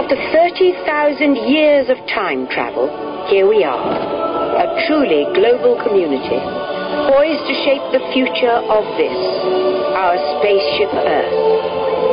After 30,000 years of time travel, here we are, a truly global community, poised to shape the future of this, our spaceship Earth.